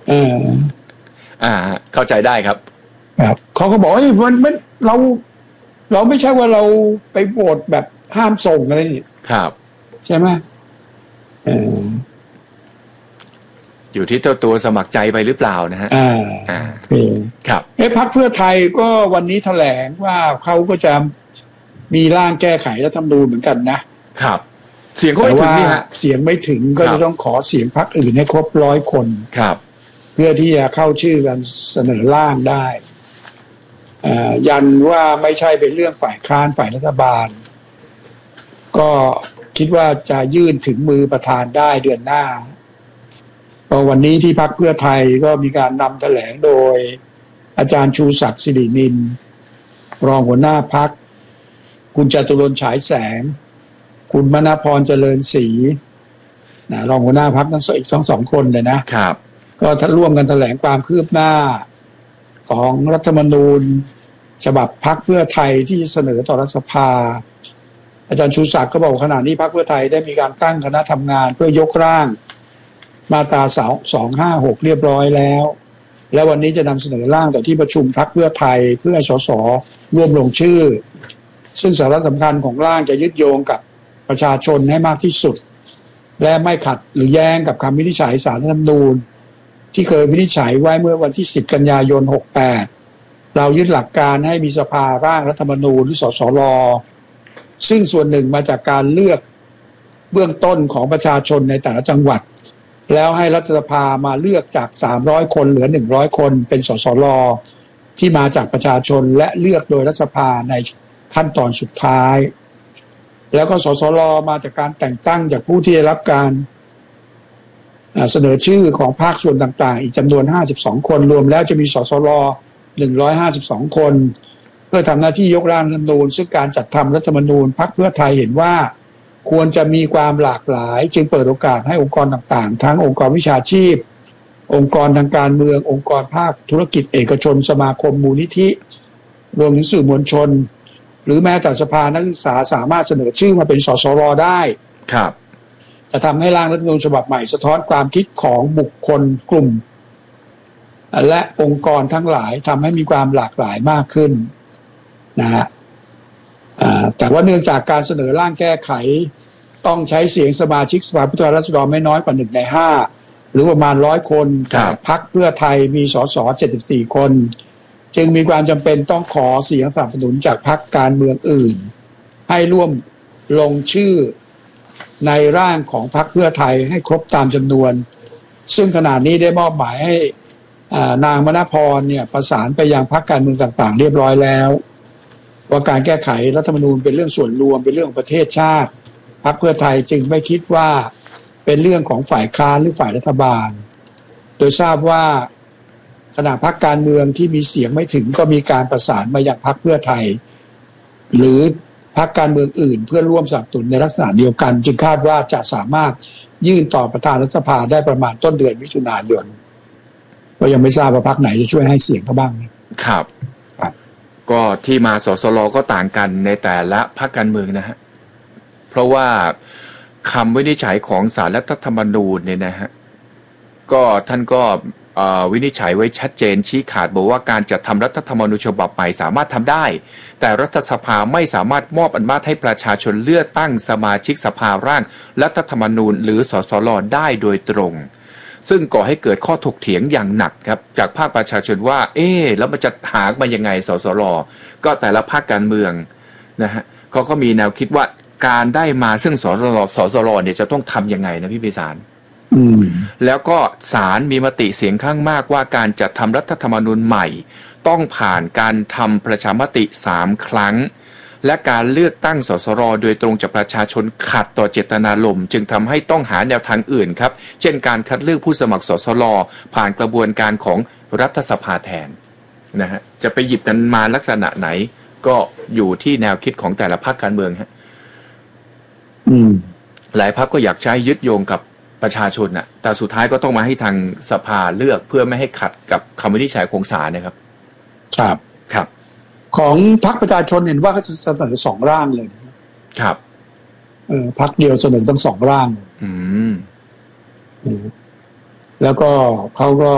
เออเข้าใจได้ครับครับเขาก็บอกมันเราไม่ใช่ว่าเราไปโหวตแบบห้ามส่งอะไรนี่ครับใช่ไหมอยู่ที่ตัวสมัครใจไปหรือเปล่านะฮะครับพรรคเพื่อไทยก็วันนี้แถลงว่าเขาก็จะมีร่างแก้ไขรัฐธรรมนูญเหมือนกันนะครับเสียงเขาไม่ถึงนี่ฮะเสียงไม่ถึงก็จะต้องขอเสียงพรรคอื่นให้ครบ100 คนครับเพื่อที่จะเข้าชื่อกันเสนอร่างได้ยันว่าไม่ใช่เป็นเรื่องฝ่ายค้านฝ่ายรัฐบาลก็คิดว่าจะยื่นถึงมือประธานได้เดือนหน้าวันนี้ที่พรรคเพื่อไทยก็มีการนำแถลงโดยอาจารย์ชูศักดิ์สิรินินรองหัวหน้าพรรคคุณจตุรนต์ฉายแสงคุณมณพรเจริญศรีรองหัวหน้าพรรคทั้งอีกสองคนเลยนะครับก็ร่วมกันแถลงความคืบหน้าของรัฐธรรมนูญฉบับพรรคเพื่อไทยที่เสนอต่อรัฐสภาอาจารย์ชูศักดิ์ก็บอกขณะนี้พรรคเพื่อไทยได้มีการตั้งคณะทำงานเพื่อยกร่างมาตรา256เรียบร้อยแล้วและวันนี้จะนำเสนอร่างต่อที่ประชุมพรรคเพื่อไทยเพื่อสสร่วมลงชื่อซึ่งสาระสำคัญของร่างจะยึดโยงกับประชาชนให้มากที่สุดและไม่ขัดหรือแย้งกับคำวินิจฉัยศาลรัฐธรรมนูญที่เคยวินิจฉัยไว้เมื่อวันที่10 กันยายน 68เรายึดหลักการให้มีสภาร่างรัฐธรรมนูญหรือสสรซึ่งส่วนหนึ่งมาจากการเลือกเบื้องต้นของประชาชนในแต่ละจังหวัดแล้วให้รัฐสภามาเลือกจาก300 คนเหลือ100 คนเป็นสสรที่มาจากประชาชนและเลือกโดยรัฐสภาในขั้นตอนสุดท้ายแล้วก็สสรมาจากการแต่งตั้งจากผู้ที่ได้รับการเสนอชื่อของภาคส่วนต่างๆอีกจำนวน52 คนรวมแล้วจะมีสสร152 คนเพื่อทำหน้าที่ยกร่างรัฐธรรมนูญซึ่งการจัดทำรัฐธรรมนูญพรรคเพื่อไทยเห็นว่าควรจะมีความหลากหลายจึงเปิดโอกาสให้องค์กรต่างๆทั้งองค์กรวิชาชีพองค์กรทางการเมืององค์กรภาคธุรกิจเอกชนสมาคมมูลนิธิรวมถึงสื่อมวลชนหรือแม้แต่สภานักศึกษาสามารถเสนอชื่อมาเป็นสสรได้ครับจะทำให้ร่างรัฐธรรมนูญฉบับใหม่สะท้อนความคิดของบุคคลกลุ่มและองค์กรทั้งหลายทำให้มีความหลากหลายมากขึ้นนะฮะแต่ว่าเนื่องจากการเสนอร่างแก้ไขต้องใช้เสียงสมาชิกสภาผู้แทนราษฎรไม่น้อยกว่า1 ใน 5หรือประมาณ100 คนแต่พรรคเพื่อไทยมีสส74 คนจึงมีความจำเป็นต้องขอเสียงสนับสนุนจากพรรคการเมืองอื่นให้ร่วมลงชื่อในร่างของพรรคเพื่อไทยให้ครบตามจำนวนซึ่งขณะนี้ได้มอบหมายให้นางมณพรเนี่ยประสานไปยังพรรคการเมืองต่างๆเรียบร้อยแล้วว่าการแก้ไขรัฐธรรมนูญเป็นเรื่องส่วนรวมเป็นเรื่องของประเทศชาติพรรคเพื่อไทยจึงไม่คิดว่าเป็นเรื่องของฝ่ายค้านหรือฝ่ายรัฐบาลโดยทราบว่าขณะพรรคการเมืองที่มีเสียงไม่ถึงก็มีการประสานมายังพรรคเพื่อไทยหรือพรรคการเมืองอื่นเพื่อร่วมสนับสนุนในลักษณะเดียวกันจึงคาดว่าจะสามารถยื่นต่อประธานรัฐสภาได้ประมาณต้นเดือนมิถุนายนก็ยังไม่ทราบว่าพรรคไหนจะช่วยให้เสียงเขาบ้างครับก็ที่มาสสรก็ต่างกันในแต่ละพรรคการเมืองนะฮะเพราะว่าคำวินิจฉัยของศาลรัฐธรรมนูญเนี่ยนะฮะก็ท่านก็วินิจฉัยไว้ชัดเจนชี้ขาดบอกว่าการจัดทำรัฐธรรมนูญฉบับใหม่สามารถทำได้แต่รัฐสภาไม่สามารถมอบอำนาจให้ประชาชนเลือกตั้งสมาชิกสภาร่างรัฐธรรมนูญหรือสสรได้โดยตรงซึ่งก่อให้เกิดข้อถกเถียงอย่างหนักครับจากภาคประชาชนว่าแล้วมันจะหามายังไงสสรก็แต่ละภาคการเมืองนะฮะเขาก็มีแนวคิดว่าการได้มาซึ่งสสรเนี่ยจะต้องทำยังไงนะพี่ไพศาลแล้วก็ศาลมีมติเสียงข้างมากว่าการจัดทำรัฐธรรมนูญใหม่ต้องผ่านการทำประชามติ3 ครั้งและการเลือกตั้งสสรโดยตรงจากประชาชนขัดต่อเจตนารมณ์จึงทำให้ต้องหาแนวทางอื่นครับเช่นการคัดเลือกผู้สมัครสสรผ่านกระบวนการของรัฐสภาแทนนะฮะจะไปหยิบกันมาลักษณะไหนก็อยู่ที่แนวคิดของแต่ละพรรคการเมืองฮะหลายพรรคก็อยากใช้ยึดโยงกับประชาชนน่ะแต่สุดท้ายก็ต้องมาให้ทางสภาเลือกเพื่อไม่ให้ขัดกับคำวินิจฉัยของศาลนะครับครับของพรรคประชาชนเห็นว่าเขาจะเสนอ2 ร่างเลยครับพรรคเดียวเสนอทั้ง2 ร่างแล้วก็เขาก็